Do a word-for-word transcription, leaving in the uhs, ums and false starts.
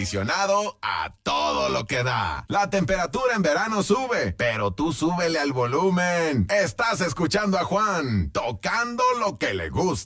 acondicionado a todo lo que da. La temperatura en verano sube, pero tú súbele al volumen. Estás escuchando a Juan, tocando lo que le gusta.